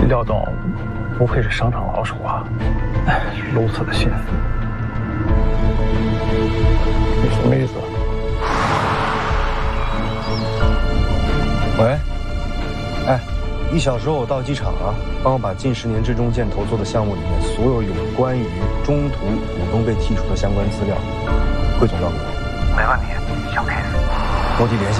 廖总不愧是商场老手啊，如此的心思。你什么意思？ 喂，哎，1小时后我到机场啊，帮我把近10年之中建投做的项目里面所有有关于中途股东被剔除的相关资料汇总到我。 没问题，小 case。 落地联系。